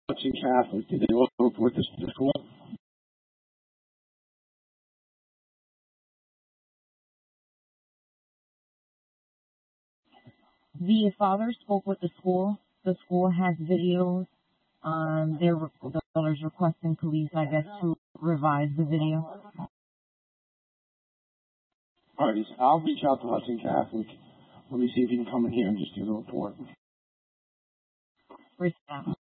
Hudson Catholic, did they also report this to the school? The father spoke with the school. The school has videos. The father's requesting police, I guess, to revise the video. All right, I'll reach out to Hudson Catholic. Let me see if he can come in here and just do the report. Respect.